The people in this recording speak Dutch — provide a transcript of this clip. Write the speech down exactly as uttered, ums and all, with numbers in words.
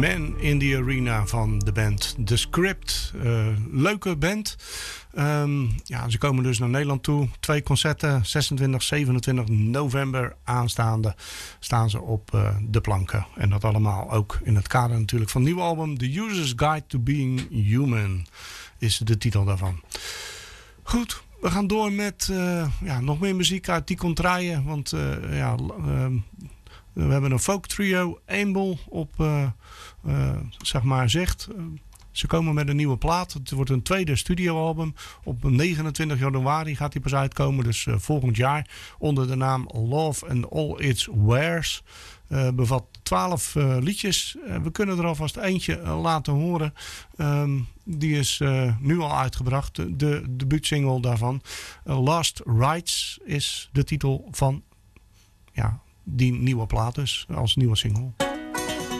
Man in the Arena van de band The Script. Uh, leuke band. Um, ja, ze komen dus naar Nederland toe. Twee concerten, zesentwintig, zevenentwintig november aanstaande, staan ze op uh, de planken. En dat allemaal ook in het kader natuurlijk van het nieuwe album The User's Guide to Being Human is de titel daarvan. Goed, we gaan door met uh, ja, nog meer muziek uit die komt draaien. Want uh, ja, uh, we hebben een folk trio, Amble, op uh, uh, zeg maar zegt. Uh, ze komen met een nieuwe plaat. Het wordt een tweede studioalbum. Op negenentwintig januari gaat die pas uitkomen. Dus uh, volgend jaar. Onder de naam Love and All Its Wares. Uh, bevat twaalf uh, liedjes. Uh, we kunnen er alvast eentje uh, laten horen. Um, die is uh, nu al uitgebracht. De, de debuutsingle daarvan. Uh, Last Rites is de titel van ja, die nieuwe plaat dus. Als nieuwe single.